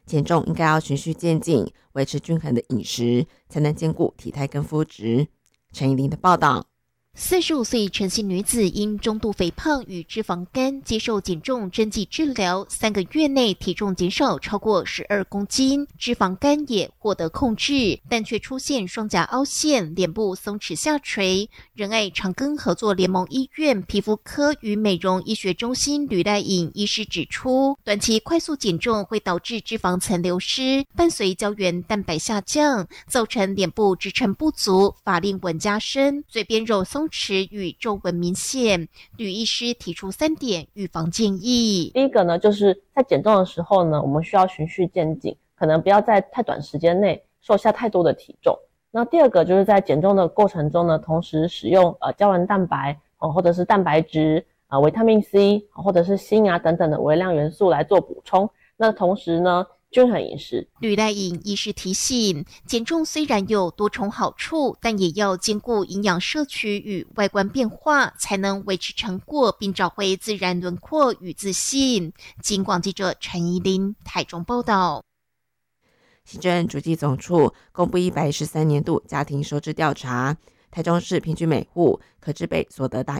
减重应该要循序渐进，维持均衡的饮食，才能兼顾体态跟肤质。陈怡琳的报道。 45岁陈姓女子因中度肥胖与脂肪肝接受减重针剂治疗，3个月内体重减少超过12公斤，脂肪肝也获得控制，但却出现双颊凹陷、脸部松弛下垂。仁爱长庚合作联盟医院皮肤科与美容医学中心吕赖颖医师指出，短期快速减重会导致脂肪层流失，伴随胶原蛋白下降，造成脸部支撑不足，法令纹加深，嘴边肉松弛与皱纹明显。吕医师提出3点预防建议。 第一个呢，就是在减重的时候呢，我们需要循序渐进，可能不要在太短时间内瘦下太多的体重。那第二个就是在减重的过程中呢，同时使用胶原蛋白或者是蛋白质维他命 C 或者是锌等等的微量元素来做补充。那同时呢，均衡饮食。 吕赖颖医师提醒，减重虽然有多重好处，但也要兼顾营养摄取与外观变化，才能维持成果，并找回自然轮廓与自信。警广记者陈怡琳台中报道。 行政主计总处公布113年度家庭收支调查，台中市平均每户可支配所得达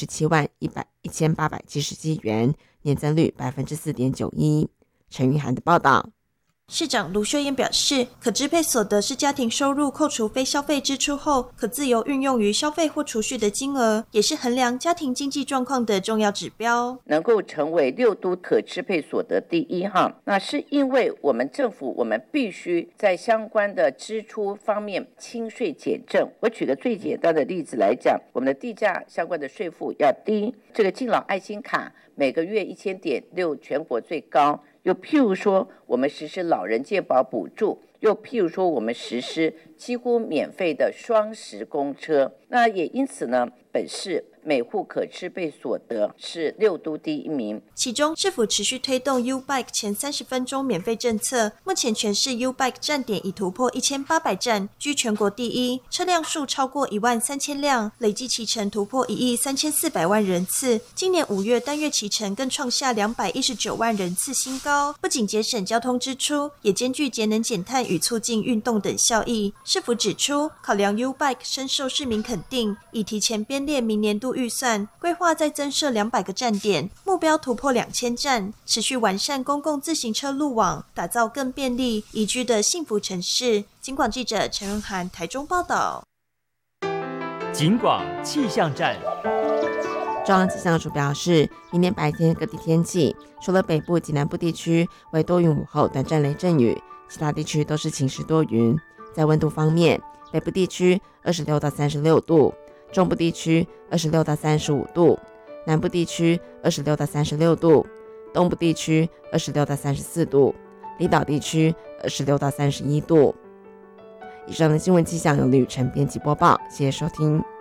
1171877元，年增率 4.91%。陈玉涵的报道。 市长卢秀燕表示，可支配所得是家庭收入扣除非消费支出后可自由运用于消费或储蓄的金额，也是衡量家庭经济状况的重要指标。 能够成为6都可支配所得第1号，那是因为我们政府必须在相关的支出方面轻税减政。我举个最简单的例子来讲，我们的地价相关的税负要低，这个敬老爱心卡每个月1000点6全国最高。又譬如说我们实施老人健保补助，又譬如说我们实施几乎免费的双10公车。那也因此呢，本市每户可支配所得是6都第1名。 其中市府持续推动 U-Bike 前30分钟免费政策，目前全市 U-Bike 站点已突破1800站，居全国第1，车辆数超过13000辆，累计骑乘突破13400万人次。今年5月单月骑乘更创下219万人次新高，不仅节省交通支出，也兼具节能减碳与促进运动等效益。市府指出，考量 U-Bike 深受市民肯定，已提前编列明年度预算，规划再增设200个站点，目标突破2000站，持续完善公共自行车路网，打造更便利宜居的幸福城市。警广记者陈润涵台中报道。 警广气象站。 中央气象署表示，明天白天各地天气，除了北部及南部地区为多云午后短暂雷阵雨，其他地区都是晴时多云。在温度方面，北部地区26到36度，中部地区26到35度，南部地区26到36度，东部地区26到34度，离岛地区26到31度。以上的新闻气象由吕晨编辑播报，谢谢收听。